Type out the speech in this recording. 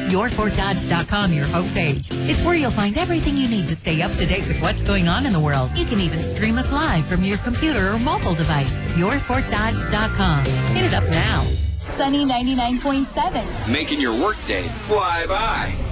YourFortDodge.com, your homepage. It's where you'll find everything you need to stay up to date with what's going on in the world. You can even stream us live from your computer or mobile device. YourFortDodge.com. Hit it up now. Sunny 99.7. Making your workday fly by.